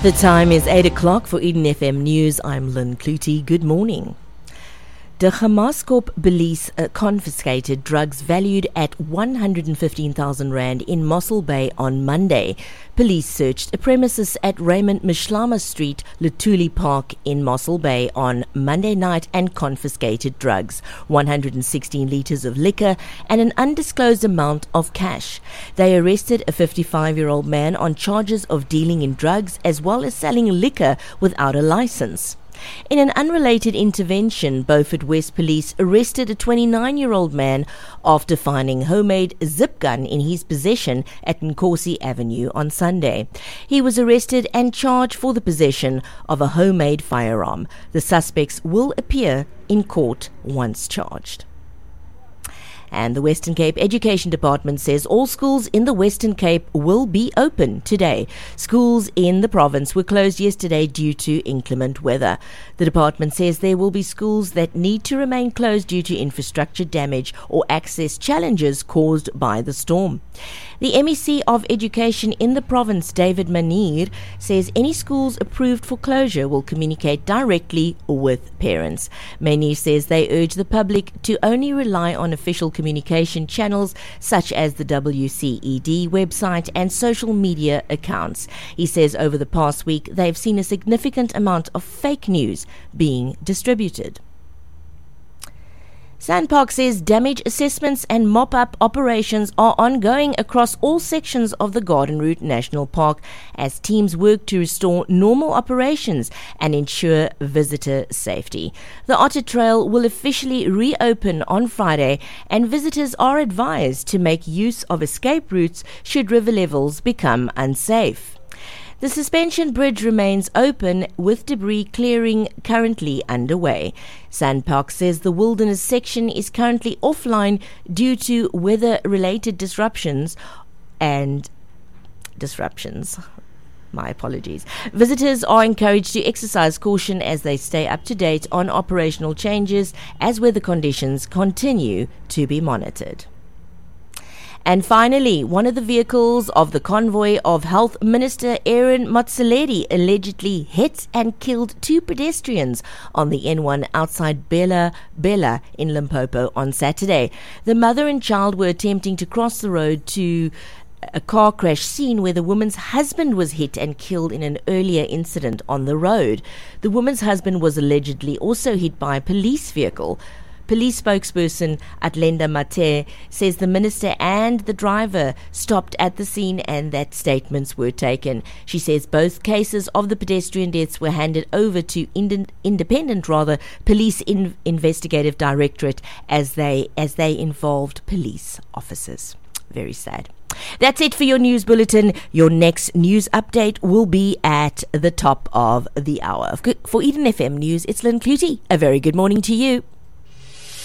The time is 8 o'clock for Eden FM News. I'm Lynn Clutie. Good morning. The Gemaskop police confiscated drugs valued at 115,000 rand in Mossel Bay on Monday. Police searched a premises at Raymond Mishlama Street, Luthuli Park in Mossel Bay on Monday night and confiscated drugs, 116 litres of liquor and an undisclosed amount of cash. They arrested a 55-year-old man on charges of dealing in drugs as well as selling liquor without a licence. In an unrelated intervention, Beaufort West Police arrested a 29-year-old man after finding homemade zip gun in his possession at Nkosi Avenue on Sunday. He was arrested and charged for the possession of a homemade firearm. The suspects will appear in court once charged. And the Western Cape Education Department says all schools in the Western Cape will be open today. Schools in the province were closed yesterday due to inclement weather. The department says there will be schools that need to remain closed due to infrastructure damage or access challenges caused by the storm. The MEC of Education in the province, David Manir, says any schools approved for closure will communicate directly with parents. Manir says they urge the public to only rely on official communication channels such as the WCED website and social media accounts. He says over the past week they've seen a significant amount of fake news being distributed. SANParks says damage assessments and mop-up operations are ongoing across all sections of the Garden Route National Park as teams work to restore normal operations and ensure visitor safety. The Otter Trail will officially reopen on Friday and visitors are advised to make use of escape routes should river levels become unsafe. The suspension bridge remains open with debris clearing currently underway. SANParks says the wilderness section is currently offline due to weather-related disruptions. My apologies. Visitors are encouraged to exercise caution as they stay up to date on operational changes as weather conditions continue to be monitored. And finally, one of the vehicles of the convoy of Health Minister Aaron Motsoaledi allegedly hit and killed two pedestrians on the N1 outside Bella in Limpopo on Saturday. The mother and child were attempting to cross the road to a car crash scene where the woman's husband was hit and killed in an earlier incident on the road. The woman's husband was allegedly also hit by a police vehicle. Police spokesperson Atlenda Mate says the minister and the driver stopped at the scene and that statements were taken. She says both cases of the pedestrian deaths were handed over to independent police investigative directorate as they involved police officers. Very sad. That's it for your news bulletin. Your next news update will be at the top of the hour. For Eden FM News, it's Lynn Clutie. A very good morning to you.